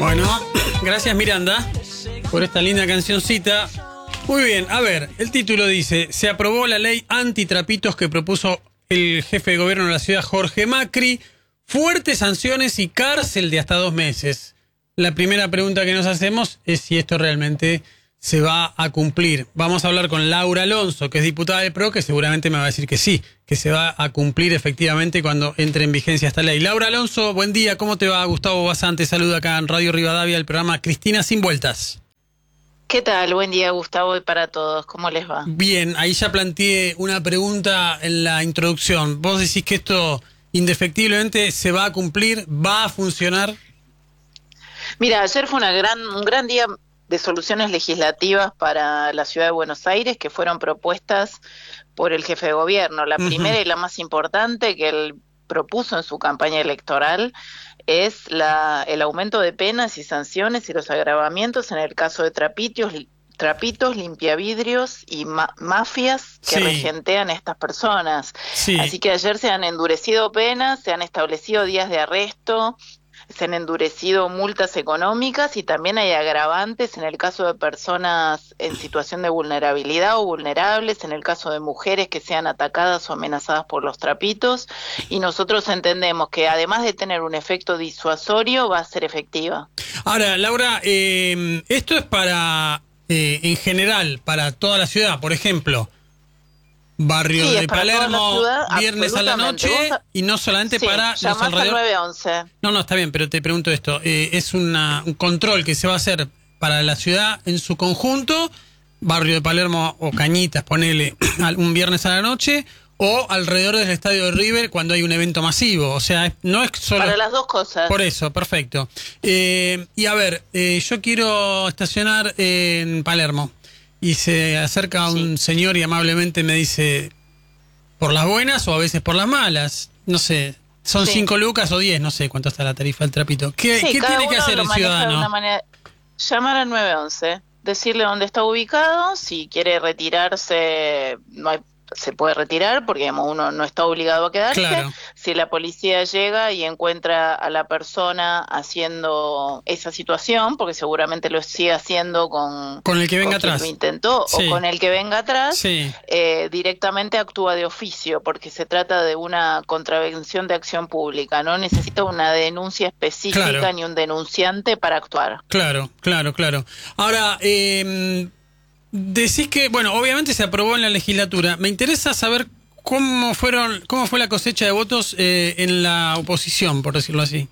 Bueno, gracias Miranda por esta linda cancioncita. Muy bien, a ver, el título dice: se aprobó la ley antitrapitos que propuso el jefe de gobierno de la ciudad, Jorge Macri. Fuertes sanciones y cárcel de hasta 2 meses. La primera pregunta que nos hacemos es si esto realmente se va a cumplir. Vamos a hablar con Laura Alonso, que es diputada del PRO, que seguramente me va a decir que sí, que se va a cumplir efectivamente cuando entre en vigencia esta ley. Laura Alonso, buen día, ¿cómo te va? Gustavo Bazán te saluda acá en Radio Rivadavia, el programa Cristina Sin Vueltas. ¿Qué tal? Buen día, Gustavo, y para todos. ¿Cómo les va? Bien, ahí ya planteé una pregunta en la introducción. ¿Vos decís que esto indefectiblemente se va a cumplir, va a funcionar? Mira, ayer fue un gran día de soluciones legislativas para la ciudad de Buenos Aires que fueron propuestas por el jefe de gobierno. La primera y la más importante que él propuso en su campaña electoral es el aumento de penas y sanciones y los agravamientos en el caso de trapitos, limpiavidrios y mafias que regentean a estas personas. Sí. Así que ayer se han endurecido penas, se han establecido días de arresto, se han endurecido multas económicas y también hay agravantes en el caso de personas en situación de vulnerabilidad o vulnerables, en el caso de mujeres que sean atacadas o amenazadas por los trapitos, y nosotros entendemos que además de tener un efecto disuasorio va a ser efectiva. Ahora, Laura, esto es para, en general, para toda la ciudad, por ejemplo, barrio de Palermo, viernes a la noche, y no solamente para los alrededores. 911. No, está bien, pero te pregunto esto, ¿es un control que se va a hacer para la ciudad en su conjunto, barrio de Palermo o Cañitas, ponele un viernes a la noche, o alrededor del estadio de River cuando hay un evento masivo? O sea, no es solo... Para las dos cosas. Por eso, perfecto. Y a ver, yo quiero estacionar en Palermo. Y se acerca un señor y amablemente me dice, ¿por las buenas o a veces por las malas? No sé, son 5 lucas o 10, no sé cuánto está la tarifa del trapito. ¿Qué tiene que hacer el ciudadano? Llamar al 911, decirle dónde está ubicado, si quiere retirarse, se puede retirar porque digamos, uno no está obligado a quedarse. Claro. Si la policía llega y encuentra a la persona haciendo esa situación, porque seguramente lo sigue haciendo con el que venga atrás, lo intentó, o con el que venga atrás, directamente actúa de oficio, porque se trata de una contravención de acción pública, no necesita una denuncia específica ni un denunciante para actuar. Claro. Ahora, decís que, bueno, obviamente se aprobó en la legislatura. Me interesa saber cómo fue la cosecha de votos en la oposición, por decirlo así.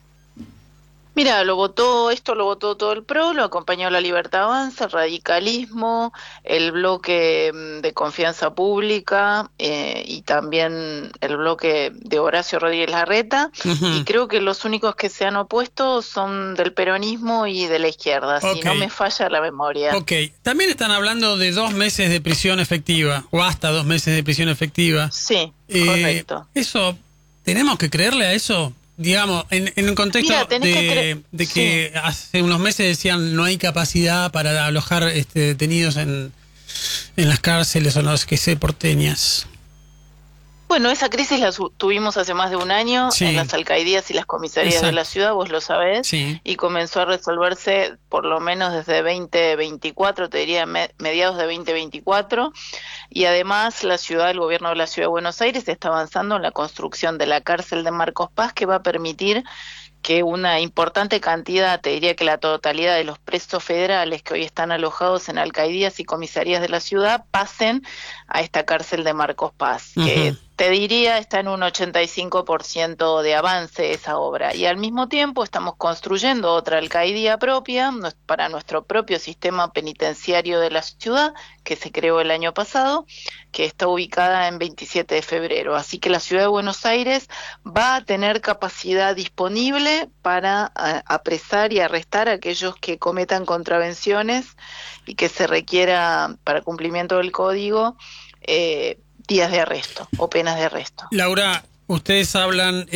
Mira, lo votó todo el PRO, lo acompañó la Libertad Avanza, el radicalismo, el bloque de Confianza Pública y también el bloque de Horacio Rodríguez Larreta, y creo que los únicos que se han opuesto son del peronismo y de la izquierda, si no me falla la memoria. Ok, también están hablun de 2 meses de prisión efectiva, o hasta 2 meses de prisión efectiva. Sí, correcto. ¿Eso, tenemos que creerle a eso? Digamos, en un contexto de que hace unos meses decían no hay capacidad para alojar detenidos en las cárceles o no sé qué sé, porteñas. Bueno, esa crisis la tuvimos hace más de un año en las alcaldías y las comisarías de la ciudad, vos lo sabés, y comenzó a resolverse por lo menos desde 2024, te diría mediados de 2024, y además el gobierno de la ciudad de Buenos Aires está avanzando en la construcción de la cárcel de Marcos Paz, que va a permitir que una importante cantidad, te diría que la totalidad de los presos federales que hoy están alojados en alcaldías y comisarías de la ciudad pasen a esta cárcel de Marcos Paz, que te diría está en un 85% de avance esa obra. Y al mismo tiempo estamos construyendo otra alcaldía propia para nuestro propio sistema penitenciario de la ciudad, que se creó el año pasado, que está ubicada en 27 de febrero. Así que la ciudad de Buenos Aires va a tener capacidad disponible para apresar y arrestar a aquellos que cometan contravenciones y que se requiera para cumplimiento del código días de arresto o penas de arresto. Laura, ustedes hablan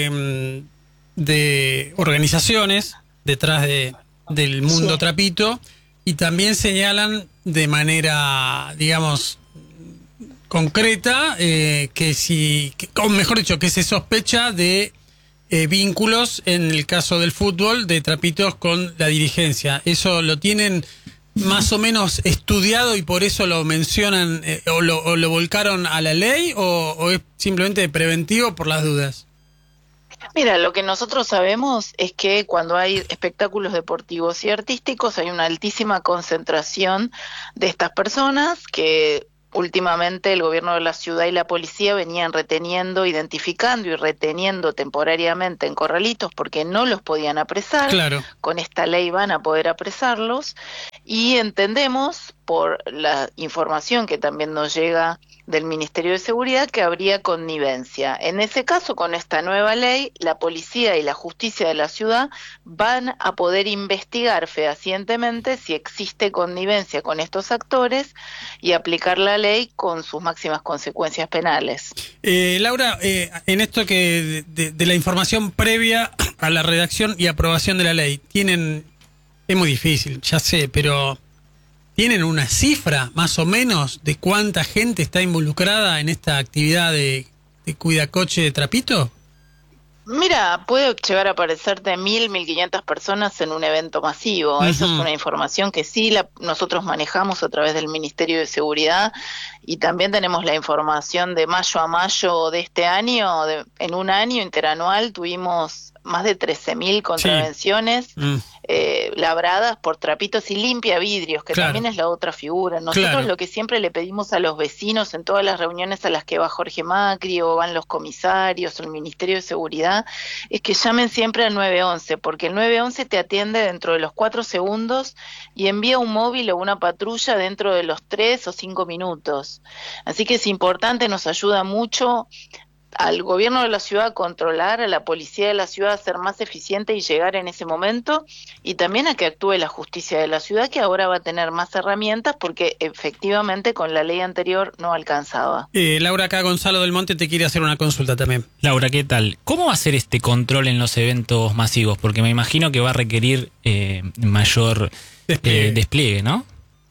de organizaciones detrás del mundo trapito y también señalan de manera, digamos, concreta que o mejor dicho, que se sospecha de vínculos, en el caso del fútbol, de Trapitos con la dirigencia. ¿Eso lo tienen más o menos estudiado y por eso lo mencionan o lo volcaron a la ley o es simplemente preventivo por las dudas? Mira, lo que nosotros sabemos es que cuando hay espectáculos deportivos y artísticos hay una altísima concentración de estas personas que últimamente el gobierno de la ciudad y la policía venían reteniendo, identificando y reteniendo temporariamente en corralitos porque no los podían apresar. Claro. Con esta ley van a poder apresarlos y entendemos por la información que también nos llega del Ministerio de Seguridad que habría connivencia. En ese caso, con esta nueva ley, la policía y la justicia de la ciudad van a poder investigar fehacientemente si existe connivencia con estos actores y aplicar la ley con sus máximas consecuencias penales. Laura, en esto que de la información previa a la redacción y aprobación de la ley, es muy difícil, ya sé, pero ¿tienen una cifra más o menos de cuánta gente está involucrada en esta actividad de cuidacoche de Trapito? Mira, puede llegar a aparecerte 1.500 personas en un evento masivo. Esa es una información que sí nosotros manejamos a través del Ministerio de Seguridad y también tenemos la información de mayo a mayo de este año. En un año interanual tuvimos más de 13.000 contravenciones labradas por Trapitos y limpia vidrios, que también es la otra figura. Nosotros lo que siempre le pedimos a los vecinos en todas las reuniones a las que va Jorge Macri o van los comisarios o el Ministerio de Seguridad es que llamen siempre al 911, porque el 911 te atiende dentro de los 4 segundos y envía un móvil o una patrulla dentro de los 3 o 5 minutos. Así que es importante, nos ayuda mucho al gobierno de la ciudad a controlar, a la policía de la ciudad a ser más eficiente y llegar en ese momento, y también a que actúe la justicia de la ciudad, que ahora va a tener más herramientas porque efectivamente con la ley anterior no alcanzaba. Laura, acá Gonzalo del Monte te quiere hacer una consulta también. Laura, ¿qué tal? ¿Cómo va a ser este control en los eventos masivos? Porque me imagino que va a requerir mayor despliegue, ¿no?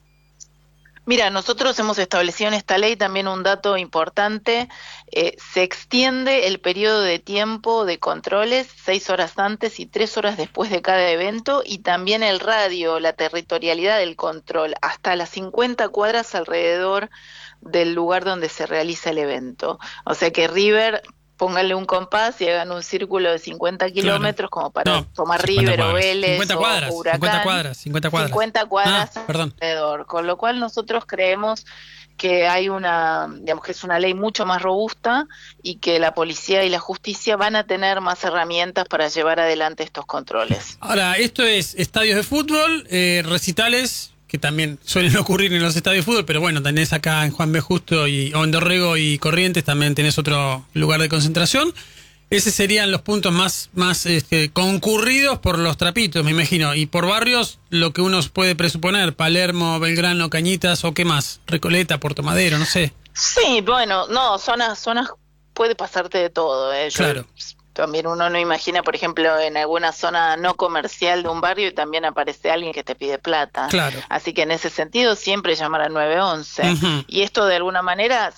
Mira, nosotros hemos establecido en esta ley también un dato importante. Se extiende el periodo de tiempo de controles 6 horas antes y 3 horas después de cada evento, y también el radio, la territorialidad del control, hasta las 50 cuadras alrededor del lugar donde se realiza el evento. O sea que River, pónganle un compás y hagan un círculo de 50 kilómetros como para tomar River o Vélez 50 cuadras, o Huracán. 50 cuadras. 50 cuadras alrededor. Con lo cual nosotros creemos que hay que es una ley mucho más robusta y que la policía y la justicia van a tener más herramientas para llevar adelante estos controles. Ahora, esto es estadios de fútbol, recitales, que también suelen ocurrir en los estadios de fútbol, pero bueno, tenés acá en Juan B. Justo o en Dorrego y Corrientes también tenés otro lugar de concentración. Esos serían los puntos más concurridos por los trapitos, me imagino. Y por barrios, lo que uno puede presuponer, Palermo, Belgrano, Cañitas, o qué más, Recoleta, Puerto Madero, no sé. Sí, bueno, zonas puede pasarte de todo. Claro. También uno no imagina, por ejemplo, en alguna zona no comercial de un barrio y también aparece alguien que te pide plata. Claro. Así que en ese sentido siempre llamar al 911. Y esto de alguna manera,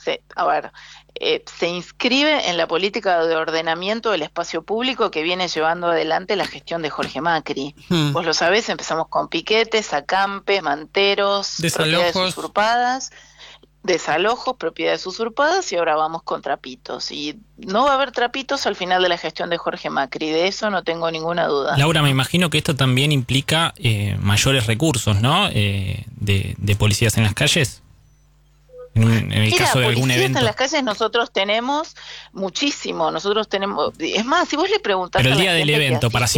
se inscribe en la política de ordenamiento del espacio público que viene llevando adelante la gestión de Jorge Macri. Vos lo sabés, empezamos con piquetes, acampes, manteros, propiedades usurpadas, desalojos, propiedades usurpadas, y ahora vamos con trapitos. Y no va a haber trapitos al final de la gestión de Jorge Macri, de eso no tengo ninguna duda. Laura, me imagino que esto también implica mayores recursos, ¿no? De policías en las calles. En el caso de algún evento. En las calles nosotros tenemos muchísimo, es más, si vos le preguntás pero el día del evento, para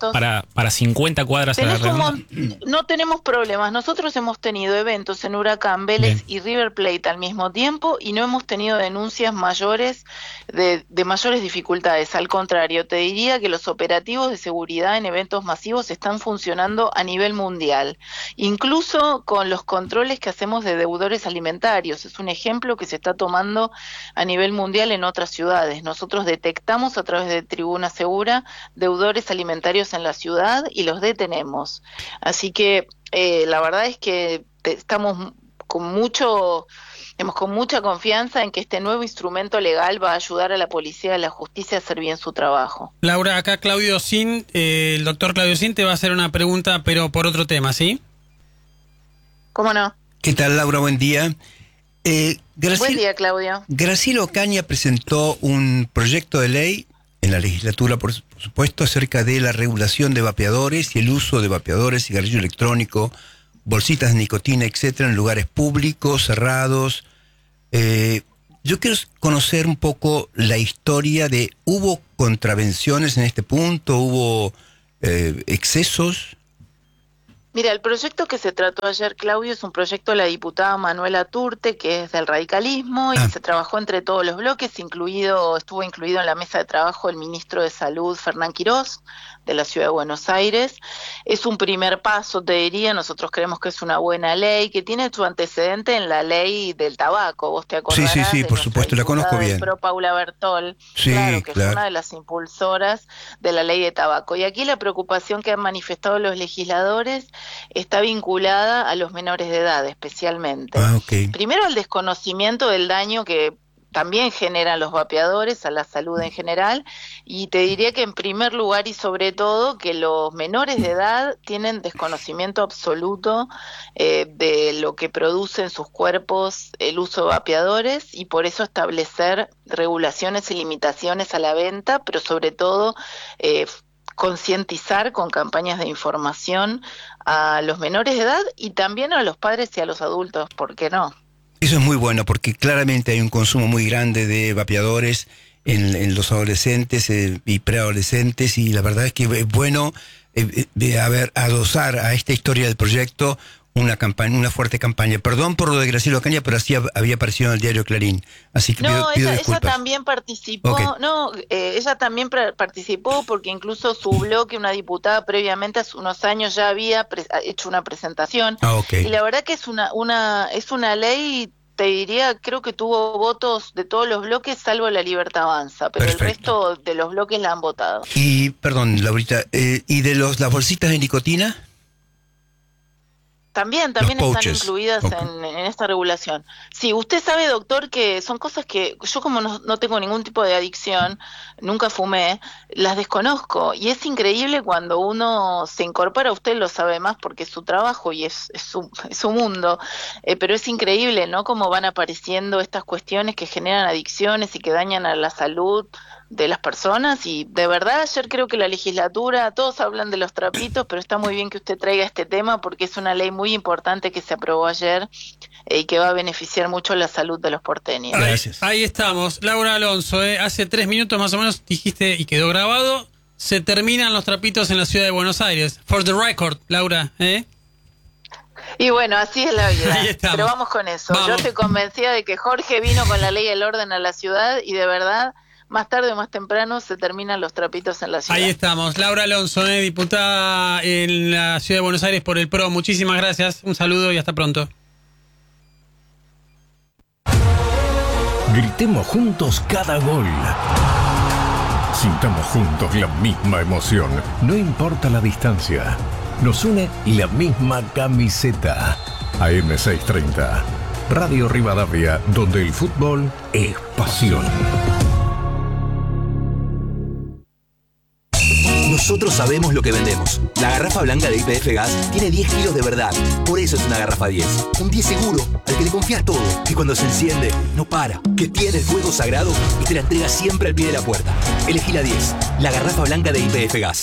50 cuadras a la redonda. No tenemos problemas, nosotros hemos tenido eventos en Huracán, Vélez y River Plate al mismo tiempo y no hemos tenido denuncias mayores de mayores dificultades, al contrario, te diría que los operativos de seguridad en eventos masivos están funcionando a nivel mundial, incluso con los controles que hacemos de deudores alimentarios. Es un ejemplo que se está tomando a nivel mundial en otras ciudades. Nosotros detectamos a través de Tribuna Segura deudores alimentarios en la ciudad y los detenemos. Así que la verdad es que estamos con mucha confianza en que este nuevo instrumento legal va a ayudar a la policía y a la justicia a hacer bien su trabajo. Laura, acá Claudio Sin, el doctor Claudio Sin te va a hacer una pregunta, pero por otro tema, ¿sí? ¿Cómo no? ¿Qué tal, Laura? Buen día. Buen día, Claudio. Graciela Ocaña presentó un proyecto de ley en la legislatura, por supuesto, acerca de la regulación de vapeadores y el uso de vapeadores, cigarrillo electrónico, bolsitas de nicotina, etcétera, en lugares públicos, cerrados. Yo quiero conocer un poco la historia de, ¿hubo contravenciones en este punto? ¿Hubo excesos? Mira, el proyecto que se trató ayer, Claudio, es un proyecto de la diputada Manuela Turte, que es del radicalismo, y se trabajó entre todos los bloques, estuvo incluido en la mesa de trabajo el ministro de Salud, Fernán Quirós, de la Ciudad de Buenos Aires. Es un primer paso, te diría, nosotros creemos que es una buena ley, que tiene su antecedente en la ley del tabaco, vos te acordarás. Sí, por supuesto, la conozco bien. Pro Paula Bertol, sí, claro, que es una de las impulsoras de la ley de tabaco. Y aquí la preocupación que han manifestado los legisladores está vinculada a los menores de edad, especialmente. Okay. Primero, el desconocimiento del daño que también generan los vapeadores a la salud en general, y te diría que en primer lugar y sobre todo que los menores de edad tienen desconocimiento absoluto de lo que produce en sus cuerpos el uso de vapeadores, y por eso establecer regulaciones y limitaciones a la venta, pero sobre todo concientizar con campañas de información a los menores de edad y también a los padres y a los adultos, ¿por qué no? Eso es muy bueno, porque claramente hay un consumo muy grande de vapeadores en los adolescentes y preadolescentes, y la verdad es que es bueno adosar a esta historia del proyecto una fuerte campaña. Perdón por lo de Graciela Ocaña, pero así había aparecido en el diario Clarín. Así que pido disculpas. Ella también participó, ella también participó porque incluso su bloque, una diputada previamente hace unos años ya había hecho una presentación. Y la verdad que es una ley, te diría, creo que tuvo votos de todos los bloques salvo La Libertad Avanza, pero el resto de los bloques la han votado. Y, perdón, Laurita, ¿y de las bolsitas de nicotina? También están incluidas en esta regulación. Sí, usted sabe, doctor, que son cosas que yo, como no tengo ningún tipo de adicción, nunca fumé, las desconozco, y es increíble cuando uno se incorpora, usted lo sabe más porque es su trabajo y es su mundo, pero es increíble, ¿no?, cómo van apareciendo estas cuestiones que generan adicciones y que dañan a la salud de las personas. Y de verdad ayer creo que la legislatura, todos hablan de los trapitos, pero está muy bien que usted traiga este tema porque es una ley muy importante que se aprobó ayer y que va a beneficiar mucho la salud de los porteños. Gracias. Ahí estamos. Laura Alonso, hace 3 minutos más o menos dijiste, y quedó grabado, se terminan los trapitos en la ciudad de Buenos Aires. For the record, Laura, Y bueno, así es la vida. Ahí estamos. Pero vamos con eso. Yo estoy convencida de que Jorge vino con la ley del orden a la ciudad y de verdad, más tarde o más temprano se terminan los trapitos en la ciudad. Ahí estamos. Laura Alonso, diputada en la ciudad de Buenos Aires por el PRO. Muchísimas gracias. Un saludo y hasta pronto. Gritemos juntos cada gol. Sintamos juntos la misma emoción. No importa la distancia. Nos une la misma camiseta. AM630. Radio Rivadavia, donde el fútbol es pasión. Nosotros sabemos lo que vendemos. La garrafa blanca de YPF Gas tiene 10 kilos de verdad. Por eso es una garrafa 10. Un 10 seguro, al que le confías todo. Que cuando se enciende, no para. Que tiene el fuego sagrado y te la entrega siempre al pie de la puerta. Elegí la 10. La garrafa blanca de YPF Gas.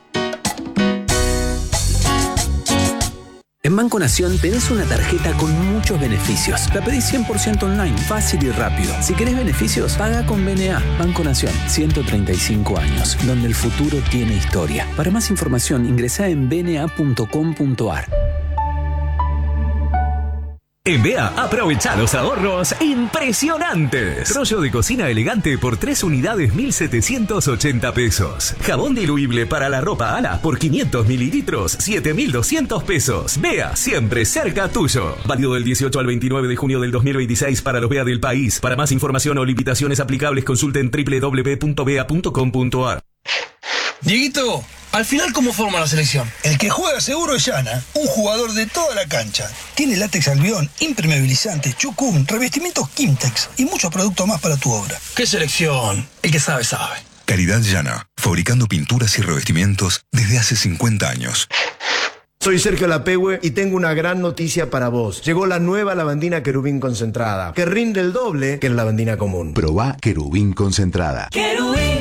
En Banco Nación tenés una tarjeta con muchos beneficios. La pedís 100% online, fácil y rápido. Si querés beneficios, paga con BNA. Banco Nación, 135 años, donde el futuro tiene historia. Para más información, ingresá en bna.com.ar. En BEA, aprovecha los ahorros impresionantes. Rollo de cocina elegante por 3 unidades, 1.780 pesos. Jabón diluible para la ropa Ala por 500 mililitros, 7.200 pesos. BEA, siempre cerca tuyo. Válido del 18 al 29 de junio del 2026 para los BEA del país. Para más información o limitaciones aplicables, consulten www.bea.com.ar. Dieguito, Al final, ¿cómo forma la selección? El que juega seguro es Yana, un jugador de toda la cancha. Tiene látex albión, impermeabilizante, chucum, revestimientos Kimtex y muchos productos más para tu obra. ¿Qué selección? El que sabe, sabe. Calidad Yana, fabricando pinturas y revestimientos desde hace 50 años. Soy Sergio Lapehue y tengo una gran noticia para vos. Llegó la nueva lavandina Querubín concentrada, que rinde el doble que la lavandina común. Probá Querubín concentrada. Querubín.